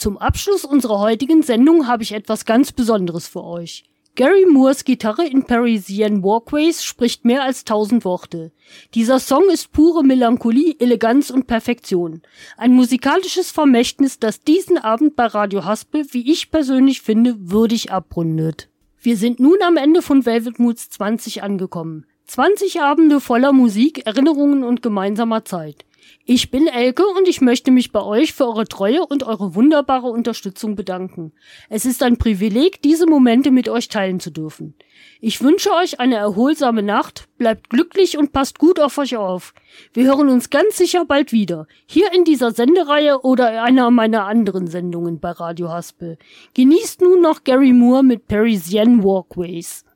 Zum Abschluss unserer heutigen Sendung habe ich etwas ganz Besonderes für euch. Gary Moores Gitarre in Parisienne Walkways spricht mehr als 1000 Worte. Dieser Song ist pure Melancholie, Eleganz und Perfektion. Ein musikalisches Vermächtnis, das diesen Abend bei Radio Haspel, wie ich persönlich finde, würdig abrundet. Wir sind nun am Ende von Velvet Moods 20 angekommen. 20 Abende voller Musik, Erinnerungen und gemeinsamer Zeit. Ich bin Elke und ich möchte mich bei euch für eure Treue und eure wunderbare Unterstützung bedanken. Es ist ein Privileg, diese Momente mit euch teilen zu dürfen. Ich wünsche euch eine erholsame Nacht, bleibt glücklich und passt gut auf euch auf. Wir hören uns ganz sicher bald wieder, hier in dieser Sendereihe oder in einer meiner anderen Sendungen bei Radio Haspel. Genießt nun noch Gary Moore mit Parisienne Walkways.